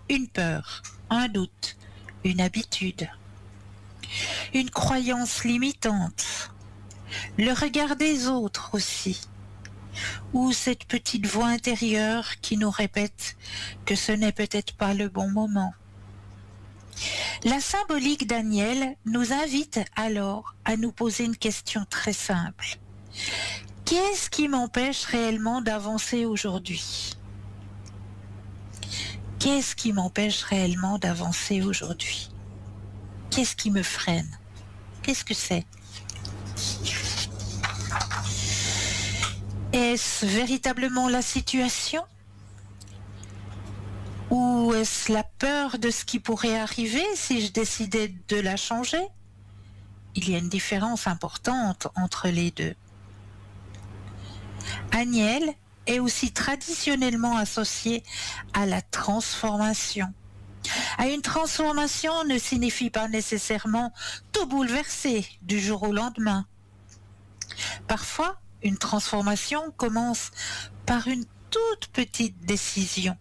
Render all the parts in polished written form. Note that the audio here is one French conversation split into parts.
une peur, un doute, une habitude, une croyance limitante, le regard des autres aussi, ou cette petite voix intérieure qui nous répète que ce n'est peut-être pas le bon moment. La symbolique d'Aniel nous invite alors à nous poser une question très simple. Qu'est-ce qui m'empêche réellement d'avancer aujourd'hui ? Qu'est-ce qui m'empêche réellement d'avancer aujourd'hui ? Qu'est-ce qui me freine ? Qu'est-ce que c'est ? Est-ce véritablement la situation ? Ou est-ce la peur de ce qui pourrait arriver si je décidais de la changer ? Il y a une différence importante entre les deux. Aniel est aussi traditionnellement associé à la transformation. Une transformation ne signifie pas nécessairement tout bouleverser du jour au lendemain. Parfois, une transformation commence par une toute petite décision.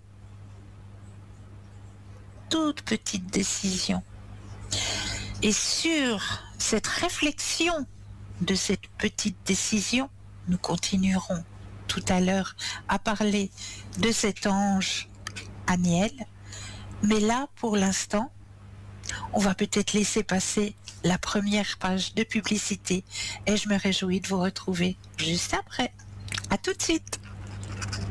Toute petite décision. Et sur cette réflexion de cette petite décision, nous continuerons tout à l'heure à parler de cet ange Aniel. Mais là, pour l'instant, on va peut-être laisser passer la première page de publicité et je me réjouis de vous retrouver juste après. À tout de suite.